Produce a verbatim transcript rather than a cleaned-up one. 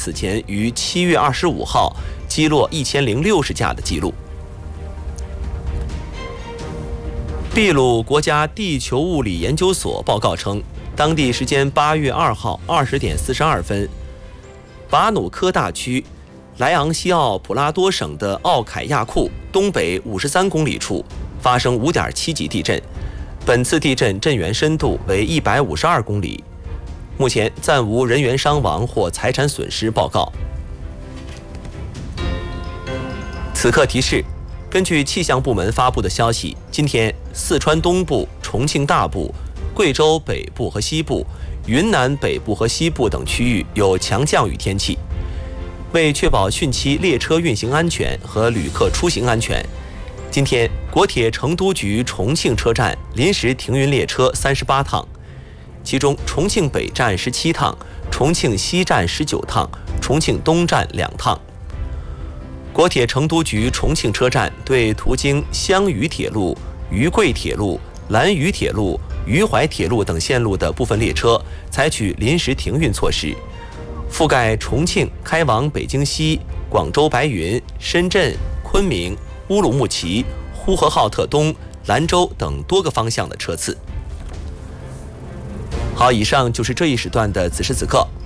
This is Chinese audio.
此前于七月二十五号击落一千零六十架的记录。秘鲁国家地球物理研究所报告称，当地时间八月二号二十点四十二分，瓦努科大区莱昂西奥普拉多省的奥凯亚库东北五十三公里处发生五点七级地震，本次地震震源深度为一百五十二公里。目前暂无人员伤亡或财产损失报告。此刻提示：根据气象部门发布的消息，今天四川东部、重庆大部、贵州北部和西部、云南北部和西部等区域有强降雨天气。为确保汛期列车运行安全和旅客出行安全，今天国铁成都局重庆车站临时停运列车三十八趟，其中重庆北站十七趟，重庆西站十九趟，重庆东站两趟。国铁成都局重庆车站对途经湘渝铁路、渝贵铁路、兰渝铁路、渝淮铁路等线路的部分列车采取临时停运措施，覆盖重庆开往北京西、广州白云、深圳、昆明、乌鲁木齐、呼和浩特东、兰州等多个方向的车次。好，以上就是这一时段的此时此刻。